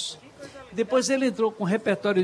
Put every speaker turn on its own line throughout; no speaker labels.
anos. Depois ele entrou com um repertório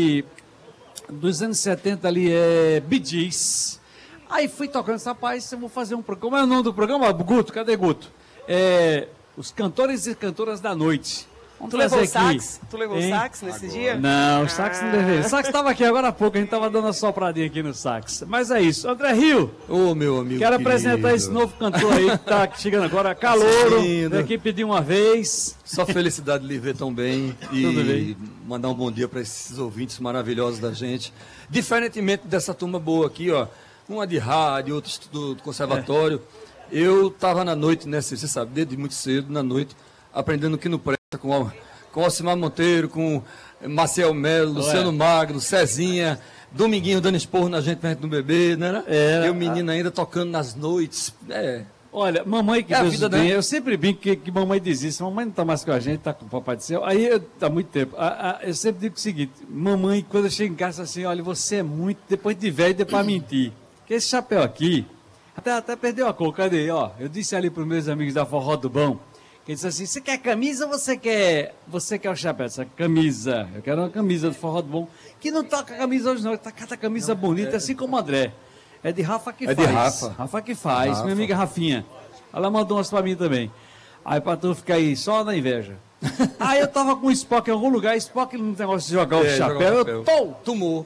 dos anos 70 ali, Bee Gees. Aí fui tocando, rapaz, eu vou fazer um programa. Como é o nome do programa? Guto, cadê Guto? Os cantores e cantoras da noite.
Tu levou sax? Tu levou sax nesse dia?
Não, o sax não levei. O sax estava aqui agora há pouco, a gente estava dando uma sopradinha aqui no sax. Mas é isso. André Rio.
Ô, meu amigo
quero
querido.
apresentar esse novo cantor aí que está chegando agora, Calouro. Vem aqui pedir uma vez.
Só felicidade de lhe ver tão bem.
Tudo bem.
Mandar um bom dia para esses ouvintes maravilhosos da gente. Diferentemente dessa turma boa aqui, ó. Uma de rádio, outra do conservatório. Eu estava na noite, né? Você sabe, desde muito cedo, na noite, aprendendo o que não presta com Alcimar Monteiro, com Marcel Melo, Luciano Magno, Cezinha, Dominguinho dando esporro na gente pra gente não beber, né? E o menino ainda tocando nas noites.
Olha, mamãe que Deus tem, eu sempre brinco que mamãe diz isso, mamãe não tá mais com a gente, tá com o Papai do Céu, aí há muito tempo, eu sempre digo o seguinte, mamãe, quando eu chego em casa assim, olha, você é muito, depois de velho, depois para mentir, que esse chapéu aqui, até perdeu a cor, cadê? Ó, eu disse ali pros meus amigos da Forró do Bom, que disse assim, você quer camisa ou você quer o chapéu? Essa camisa, eu quero uma camisa do Forró do Bom, que não toca camisa hoje não, tá cada camisa bonita, assim como o André. É de Rafa que faz.
É de Rafa.
Rafa que faz, minha amiga Rafinha. Ela mandou umas pra mim também. Aí pra tu ficar aí só na inveja. Aí eu tava com o Spock em algum lugar, Spock no negócio de jogar o chapéu, tomou.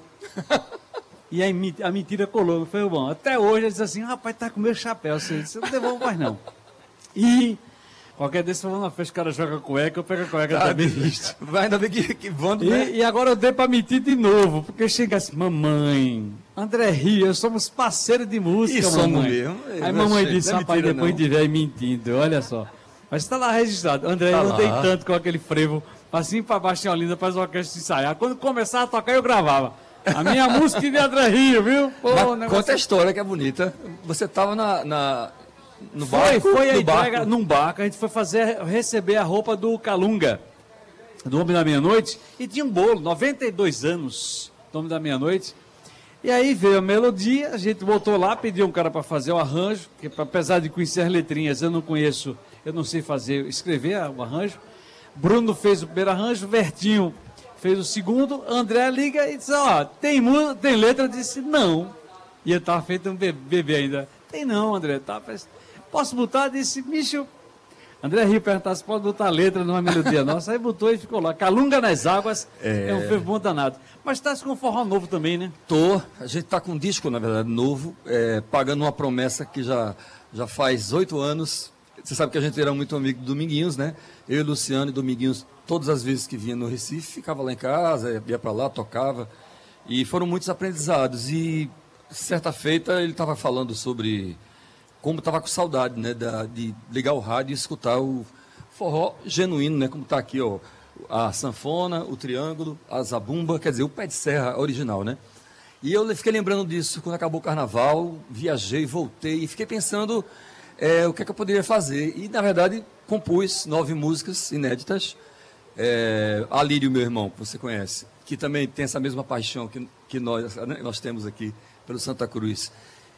E aí a mentira colou, não foi bom. Até hoje ele disse assim, rapaz, tá com o meu chapéu, você não devolve mais não. E qualquer desse eu vou na festa, o cara joga cueca, eu pego a cueca também visto.
Vai ainda bem que vando, né?
E agora eu dei pra mentir de novo, porque chega assim, mamãe, André Rio, somos parceiros de música,
isso,
mamãe.
Mesmo.
Aí mamãe disse, rapaz, depois de velho mentindo, olha só. Mas está lá registrado, André, eu andei tanto com aquele frevo, assim pra baixo em Olinda, faz uma orquestra ensaiar. Quando começava a tocar, eu gravava. A minha música de André Rio, viu?
Pô, conta a história que é bonita. Você estava no barco?
Foi a entrega num barco, a gente foi receber a roupa do Calunga, do Homem da Meia-Noite, e tinha um bolo, 92 anos, do Homem da Meia-Noite. E aí veio a melodia, a gente voltou lá, pediu um cara para fazer o arranjo, que apesar de conhecer as letrinhas, eu não sei escrever o arranjo. Bruno fez o primeiro arranjo, Vertinho fez o segundo, André liga e disse, tem letra? Eu disse, não. E eu estava feito um bebê ainda. Tem não, André, tá? Posso botar? Disse, bicho. André Rio perguntasse se pode botar letra numa melodia nossa. Aí botou e ficou lá. Calunga nas águas, é um fervo bom danado. Mas tá com um forró novo também, né?
A gente tá com um disco, na verdade, novo, pagando uma promessa que já faz 8 anos. Você sabe que a gente era muito amigo do Dominguinhos, né? Eu e Luciano e Dominguinhos, todas as vezes que vinha no Recife, ficava lá em casa, ia para lá, tocava. E foram muitos aprendizados. E certa feita ele estava falando sobre como estava com saudade, né, de ligar o rádio e escutar o forró genuíno, né, como está aqui, ó, a sanfona, o triângulo, a zabumba, quer dizer, o pé de serra original, né? E eu fiquei lembrando disso quando acabou o carnaval, viajei, voltei e fiquei pensando o que é que eu poderia fazer. E, na verdade, compus 9 músicas inéditas. Alírio, meu irmão, que você conhece, que também tem essa mesma paixão que nós temos aqui pelo Santa Cruz.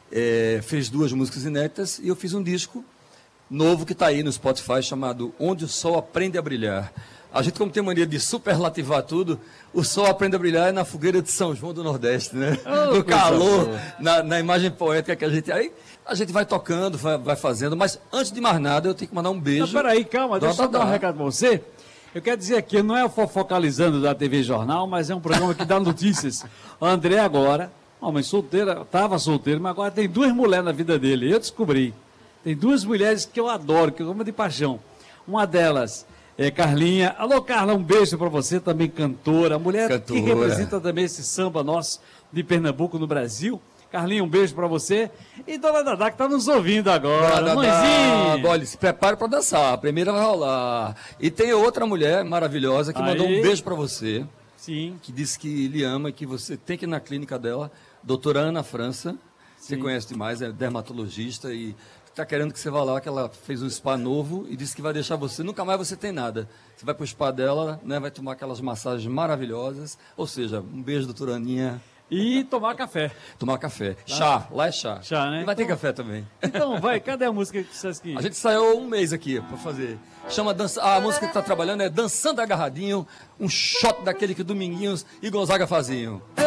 Fez 2 músicas inéditas e eu fiz um disco novo que está aí no Spotify chamado Onde o Sol Aprende a Brilhar. A gente, como tem mania de superlativar tudo, o sol aprende a brilhar na fogueira de São João do Nordeste, né? No calor, na imagem poética que a gente... Aí a gente vai tocando, vai fazendo, mas antes de mais nada eu tenho que mandar um beijo.
Não, peraí, calma, deixa eu dar um recado para você. Eu quero dizer aqui, não é o Fofocalizando da TV Jornal, mas é um programa que dá notícias. O André agora, homem solteira, estava solteiro, mas agora tem 2 mulheres na vida dele. Eu descobri. Tem 2 mulheres que eu adoro, que eu amo de paixão. Uma delas é Carlinha. Alô, Carla, um beijo para você, também cantora. Mulher que representa também esse samba nosso de Pernambuco no Brasil. Carlinha, um beijo para você. E Dona Dadá, que está nos ouvindo agora. Mãezinha!
Olha, se prepare para dançar. A primeira vai rolar. E tem outra mulher maravilhosa que mandou um beijo para você.
Sim.
Que disse que lhe ama e que você tem que ir na clínica dela. Doutora Ana França. Você conhece demais, é dermatologista e está querendo que você vá lá, que ela fez um spa novo e disse que vai deixar você, nunca mais você tem nada. Você vai para o spa dela, né, vai tomar aquelas massagens maravilhosas. Ou seja, um beijo, doutora Aninha.
E tomar café.
Tomar café. Chá, lá é chá.
Chá, né?
E vai ter café também.
Então, vai, cadê a música que vocês que...
A gente saiu um mês aqui pra fazer. A música que tá trabalhando é Dançando Agarradinho, um shot daquele que Dominguinhos e Gonzaga faziam.